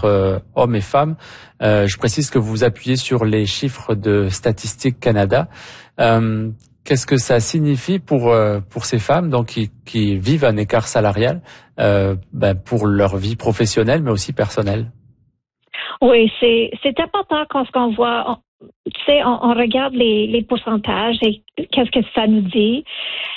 entre hommes et femmes. Je précise que vous appuyez sur les chiffres de Statistique Canada. Qu'est-ce que ça signifie pour ces femmes donc qui vivent un écart salarial pour leur vie professionnelle mais aussi personnelle? Oui, c'est important quand on voit, on regarde les pourcentages et qu'est-ce que ça nous dit.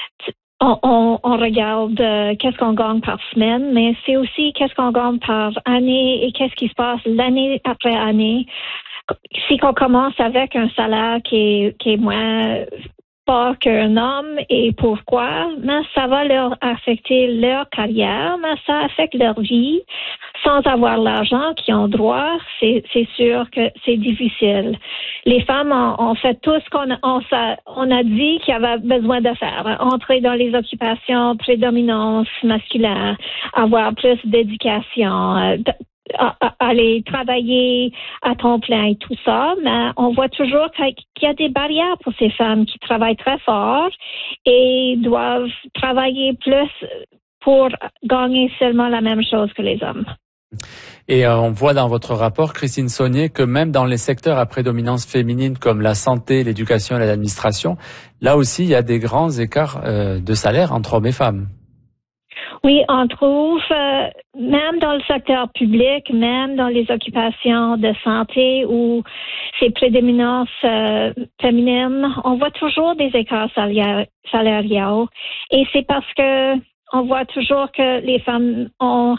On regarde qu'est-ce qu'on gagne par semaine, mais c'est aussi qu'est-ce qu'on gagne par année et qu'est-ce qui se passe l'année après année. Si on commence avec un salaire qui est moins pas qu'un homme et pourquoi, mais ça va leur affecter leur carrière, mais ça affecte leur vie. Sans avoir l'argent qu'ils ont droit, c'est sûr que c'est difficile. Les femmes ont fait tout ce qu'on a dit qu'il y avait besoin de faire. Entrer dans les occupations prédominance masculine, avoir plus d'éducation, aller travailler à temps plein et tout ça, mais on voit toujours qu'il y a des barrières pour ces femmes qui travaillent très fort et doivent travailler plus pour gagner seulement la même chose que les hommes. Et on voit dans votre rapport, Christine Saunier, que même dans les secteurs à prédominance féminine comme la santé, l'éducation et l'administration, là aussi il y a des grands écarts de salaire entre hommes et femmes. Oui, on trouve, même dans le secteur public, même dans les occupations de santé où c'est prédominance féminine, on voit toujours des écarts salariaux. Et c'est parce que on voit toujours que les femmes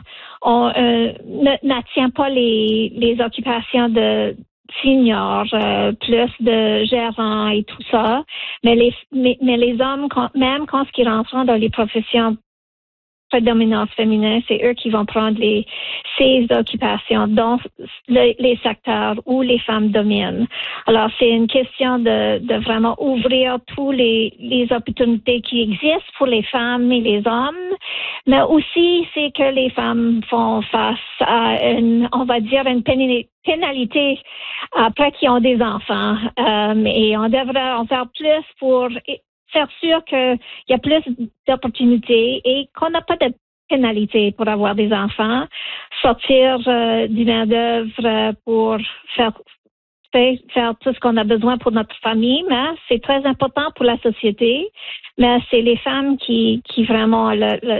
n'attiennent pas les occupations de seniors, plus de gérants et tout ça. Mais les hommes, même quand ils rentrent dans les professions prédominance féminin, c'est eux qui vont prendre ces occupations dans les secteurs où les femmes dominent. Alors, c'est une question de vraiment ouvrir tous les opportunités qui existent pour les femmes et les hommes, mais aussi c'est que les femmes font face à on va dire une pénalité après qu'ils ont des enfants. Et on devrait en faire plus pour faire sûr qu'il y a plus d'opportunités et qu'on n'a pas de pénalité pour avoir des enfants, sortir du main-d'œuvre pour faire tout ce qu'on a besoin pour notre famille, mais c'est très important pour la société. Mais c'est les femmes qui vraiment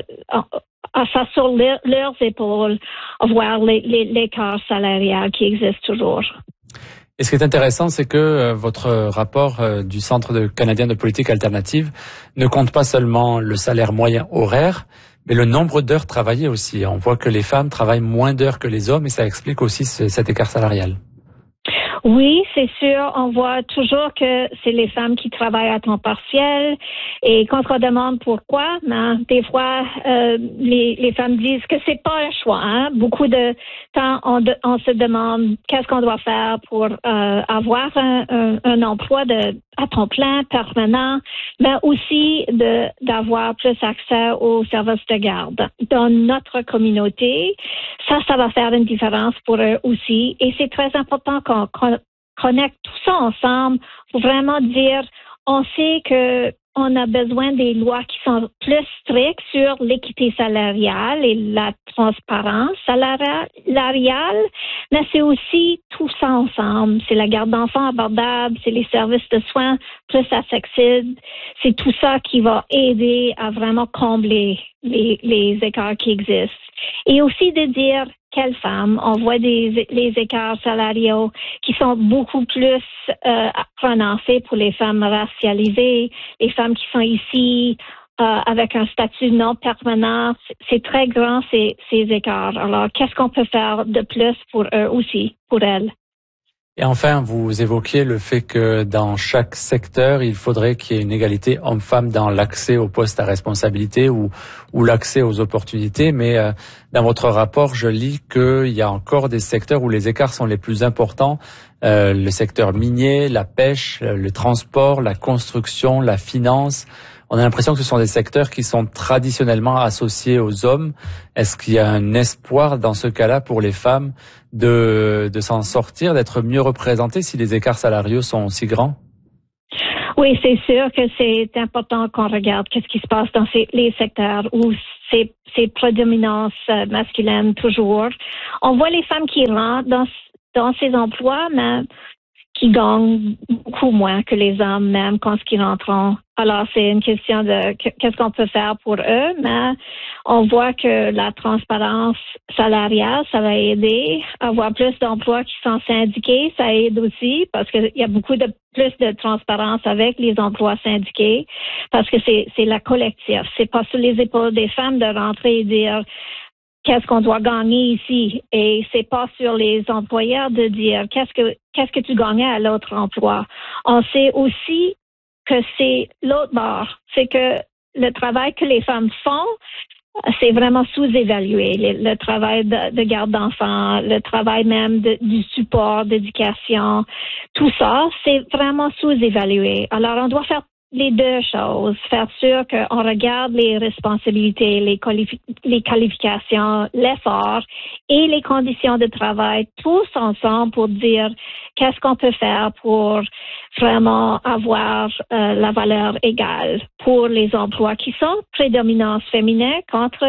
ça sur leurs épaules, voir l'écart salarial qui existe toujours. Et ce qui est intéressant, c'est que votre rapport du Centre canadien de politique alternative ne compte pas seulement le salaire moyen horaire, mais le nombre d'heures travaillées aussi. On voit que les femmes travaillent moins d'heures que les hommes et ça explique aussi cet écart salarial. Oui, c'est sûr. On voit toujours que c'est les femmes qui travaillent à temps partiel. Et quand on demande pourquoi, des fois, les femmes disent que c'est pas un choix. Hein? Beaucoup de temps, on se demande qu'est-ce qu'on doit faire pour avoir un emploi à temps plein, permanent, mais aussi d'avoir plus accès aux services de garde. Dans notre communauté, ça va faire une différence pour eux aussi. Et c'est très important qu'on connecte tout ça ensemble pour vraiment dire, on sait que on a besoin des lois qui sont plus strictes sur l'équité salariale et la transparence salariale, mais c'est aussi tout ça ensemble. C'est la garde d'enfants abordable, c'est les services de soins plus accessibles. C'est tout ça qui va aider à vraiment combler les écarts qui existent. Et aussi de dire quelles femmes, on voit les écarts salariaux qui sont beaucoup plus prononcés pour les femmes racialisées, les femmes qui sont ici avec un statut non permanent. C'est très grand ces écarts. Alors, qu'est-ce qu'on peut faire de plus pour eux aussi, pour elles? Et enfin, vous évoquiez le fait que dans chaque secteur, il faudrait qu'il y ait une égalité homme-femme dans l'accès aux postes à responsabilité ou l'accès aux opportunités. Mais dans votre rapport, je lis qu'il y a encore des secteurs où les écarts sont les plus importants. Le secteur minier, la pêche, le transport, la construction, la finance. On a l'impression que ce sont des secteurs qui sont traditionnellement associés aux hommes. Est-ce qu'il y a un espoir dans ce cas-là pour les femmes de s'en sortir, d'être mieux représentées si les écarts salariaux sont aussi grands? Oui, c'est sûr que c'est important qu'on regarde qu'est-ce qui se passe dans les secteurs où c'est prédominance masculine toujours. On voit les femmes qui rentrent dans ces emplois, mais qui gagnent beaucoup moins que les hommes, même quand ils rentrent. Alors, c'est une question de qu'est-ce qu'on peut faire pour eux, mais on voit que la transparence salariale, ça va aider. Avoir plus d'emplois qui sont syndiqués, ça aide aussi parce qu'il y a beaucoup plus de transparence avec les emplois syndiqués parce que c'est la collectif. C'est pas sur les épaules des femmes de rentrer et dire qu'est-ce qu'on doit gagner ici. Et c'est pas sur les employeurs de dire qu'est-ce que tu gagnais à l'autre emploi. On sait aussi que c'est l'autre bord. C'est que le travail que les femmes font, c'est vraiment sous-évalué. Le travail de garde d'enfants, le travail même du support, d'éducation, tout ça, c'est vraiment sous-évalué. Alors, on doit faire les deux choses, faire sûr qu'on regarde les responsabilités, les qualifications, l'effort et les conditions de travail tous ensemble pour dire qu'est-ce qu'on peut faire pour vraiment avoir la valeur égale pour les emplois qui sont prédominance féminin contre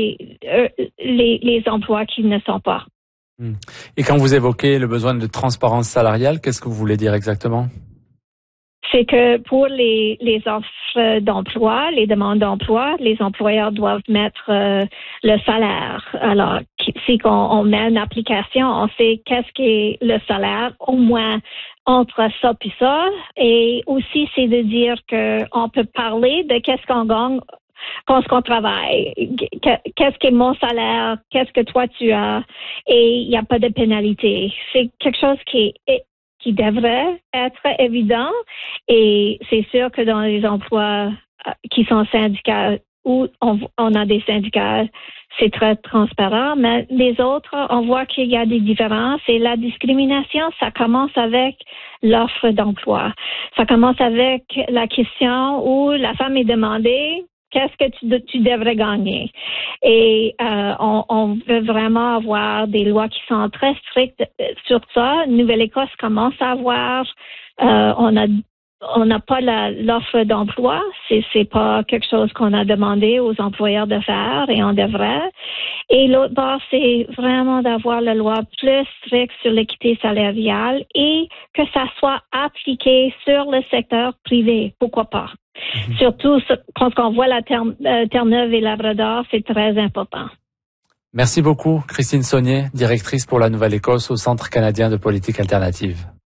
les emplois qui ne sont pas. Et quand vous évoquez le besoin de transparence salariale, qu'est-ce que vous voulez dire exactement? C'est que pour les offres d'emploi, les demandes d'emploi, les employeurs doivent mettre le salaire. Alors, si on met une application, on sait qu'est-ce qu'est le salaire, au moins entre ça puis ça. Et aussi, c'est de dire qu'on peut parler de qu'est-ce qu'on gagne quand on travaille. Qu'est-ce qu'est mon salaire? Qu'est-ce que toi tu as? Et il n'y a pas de pénalité. C'est quelque chose qui devrait être évident. Et c'est sûr que dans les emplois qui sont syndicats, où on a des syndicats, c'est très transparent. Mais les autres, on voit qu'il y a des différences. Et la discrimination, ça commence avec l'offre d'emploi. Ça commence avec la question où la femme est demandée qu'est-ce que tu devrais gagner. Et on veut vraiment avoir des lois qui sont très strictes sur ça. Nouvelle-Écosse commence à avoir, on n'a pas l'offre d'emploi. C'est pas quelque chose qu'on a demandé aux employeurs de faire et on devrait. Et l'autre part, c'est vraiment d'avoir la loi plus stricte sur l'équité salariale et que ça soit appliqué sur le secteur privé. Pourquoi pas? Surtout quand on voit la Terre-Neuve et Labrador, c'est très important. Merci beaucoup, Christine Saunier, directrice pour la Nouvelle-Écosse au Centre canadien de politique alternative.